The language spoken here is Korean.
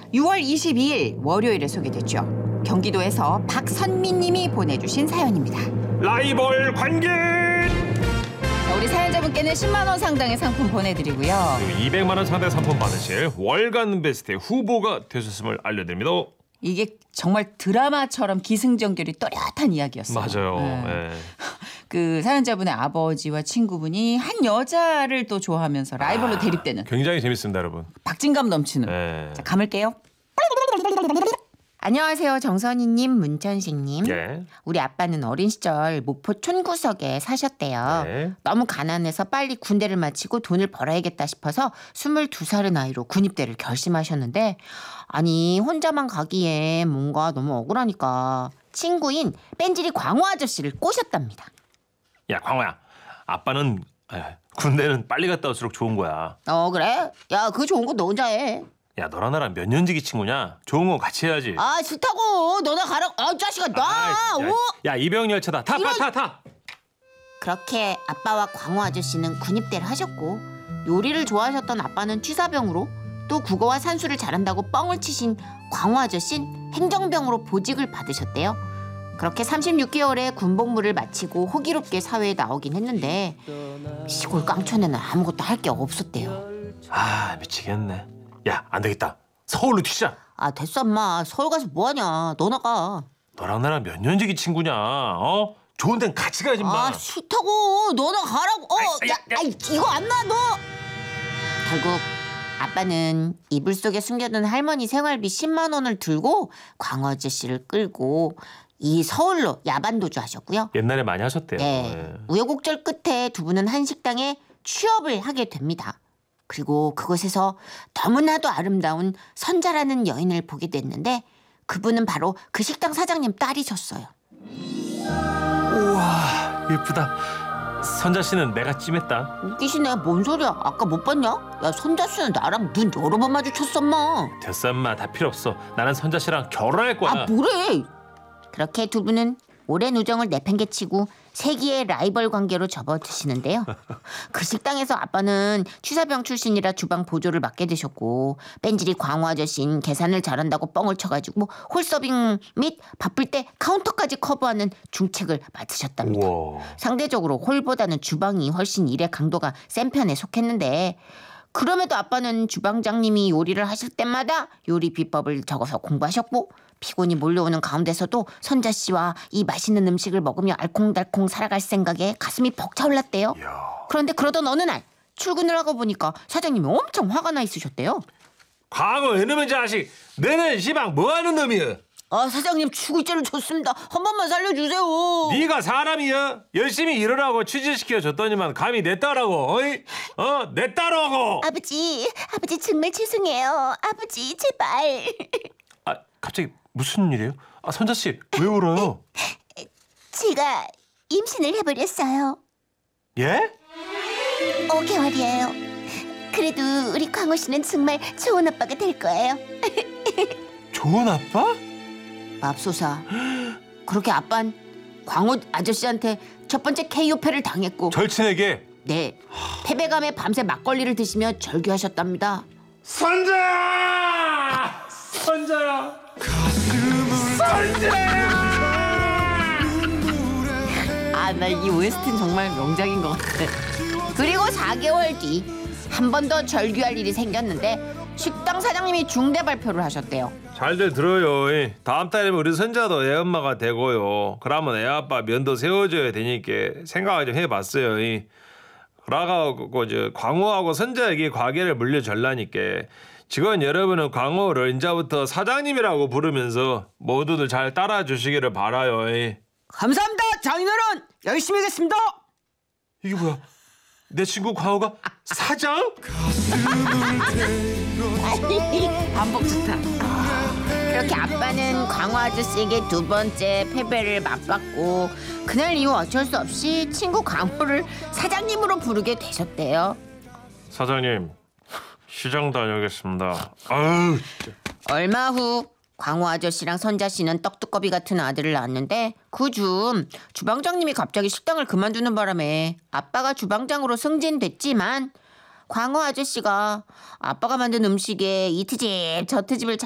6월 22일 월요일에 소개됐죠. 경기도에서 박선미 님이 보내주신 사연입니다. 라이벌 관계. 자, 우리 사연자분께는 10만 원 상당의 상품 보내드리고요. 200만 원 상당 상품 받으실 월간 베스트 후보가 되셨음을 알려드립니다. 이게 정말 드라마처럼 기승전결이 또렷한 이야기였어요. 맞아요. 네. 네. 그 사연자분의 아버지와 친구분이 한 여자를 또 좋아하면서 라이벌로 대립되는 굉장히 재밌습니다, 여러분. 박진감 넘치는. 네. 자, 감을게요. 안녕하세요. 정선희님, 문천식님. 예. 우리 아빠는 어린 시절 목포 촌구석에 사셨대요. 네. 너무 가난해서 빨리 군대를 마치고 돈을 벌어야겠다 싶어서 22살의 나이로 군입대를 결심하셨는데 아니 혼자만 가기에 뭔가 너무 억울하니까 친구인 뺀질이 광호 아저씨를 꼬셨답니다. 야, 광호야. 아빠는 군대는 빨리 갔다 올수록 좋은 거야. 그래? 야, 그거 좋은 거 너 혼자 해. 야, 너랑 나랑 몇 년지기 친구냐? 좋은 건 같이 해야지. 아, 싫다고. 너나 가라. 자식아, 놔. 야, 이병열차다. 타. 그렇게 아빠와 광호 아저씨는 군입대를 하셨고 요리를 좋아하셨던 아빠는 취사병으로 또 국어와 산수를 잘한다고 뻥을 치신 광호 아저씨는 행정병으로 보직을 받으셨대요. 그렇게 36개월의 군복무를 마치고 호기롭게 사회에 나오긴 했는데 시골 깡촌에는 아무것도 할 게 없었대요. 아, 미치겠네. 야, 안 되겠다. 서울로 튀자. 아, 됐어 엄마. 서울 가서 뭐하냐. 너 나가. 너랑 나랑 몇 년지기 친구냐? 좋은 데는 같이 가야지 마. 아, 싫다고. 너나 가라고. 이거 안 놔, 너. 결국 아빠는 이불 속에 숨겨둔 할머니 생활비 10만 원을 들고 광호 아저씨를 끌고 이 서울로 야반도주 하셨고요. 옛날에 많이 하셨대요. 네. 우여곡절 끝에 두 분은 한 식당에 취업을 하게 됩니다. 그리고 그곳에서 너무나도 아름다운 선자라는 여인을 보게 됐는데 그분은 바로 그 식당 사장님 딸이셨어요. 우와, 예쁘다. 선자 씨는 내가 찜했다. 웃기시네. 뭔 소리야. 아까 못 봤냐? 야, 선자 씨는 나랑 눈 여러 번 마주쳤어, 엄마. 됐어, 엄마. 다 필요 없어. 나는 선자 씨랑 결혼할 거야. 아, 뭐래. 그렇게 두 분은 오랜 우정을 내팽개치고 세기의 라이벌 관계로 접어드시는데요. 그 식당에서 아빠는 취사병 출신이라 주방 보조를 맡게 되셨고 뺀질이 광호 아저씨는 계산을 잘한다고 뻥을 쳐가지고 홀서빙 및 바쁠 때 카운터까지 커버하는 중책을 맡으셨답니다. 우와. 상대적으로 홀보다는 주방이 훨씬 일의 강도가 센 편에 속했는데 그럼에도 아빠는 주방장님이 요리를 하실 때마다 요리 비법을 적어서 공부하셨고 피곤이 몰려오는 가운데서도 선자 씨와 이 맛있는 음식을 먹으며 알콩달콩 살아갈 생각에 가슴이 벅차올랐대요. 그런데 그러던 어느 날 출근을 하고 보니까 사장님이 엄청 화가 나 있으셨대요. 광호 이놈의 자식, 너는 시방 뭐하는 놈이야? 사장님 죽을죄를 줬습니다. 한 번만 살려주세요. 네가 사람이야? 열심히 일하라고 취직시켜줬더니만 감히 내 딸하고 어이? 내 딸하고. 아버지 정말 죄송해요. 아버지 제발. 갑자기 무슨 일이에요? 선자 씨 왜 울어요? 제가 임신을 해버렸어요. 예? 5개월이에요. 그래도 우리 광호 씨는 정말 좋은 아빠가 될 거예요. 좋은 아빠? 맙소사. 그렇게 아빤 광호 아저씨한테 첫 번째 KO패를 당했고 절친에게. 네, 패배감에 밤새 막걸리를 드시며 절규하셨답니다. 선자야! 나 이 OST는 정말 명작인 것 같아. 그리고 4개월 뒤 한 번 더 절규할 일이 생겼는데 식당 사장님이 중대 발표를 하셨대요. 잘들 들어요. 다음 달이면 우리 선자도 애 엄마가 되고요. 그러면 애 아빠 면도 세워줘야 되니까 생각을 좀 해봤어요. 그러고 광호하고 선자에게 과계를 물려줄라니까 직원 여러분은 광호를 이제부터 사장님이라고 부르면서 모두들 잘 따라주시기를 바라요. 감사합니다. 장인어른 열심히 하겠습니다. 이게 뭐야? 내 친구 광호가 사장? 반복 좋다. 그렇게 아빠는 광호 아저씨에게 두 번째 패배를 맛봤고 그날 이후 어쩔 수 없이 친구 광호를 사장님으로 부르게 되셨대요. 사장님, 시장 다녀오겠습니다. 아유, 진짜. 얼마 후 광호 아저씨랑 선자 씨는 떡두꺼비 같은 아들을 낳았는데 그중 주방장님이 갑자기 식당을 그만두는 바람에 아빠가 주방장으로 승진됐지만 광호 아저씨가 아빠가 만든 음식에 이 트집 저 트집을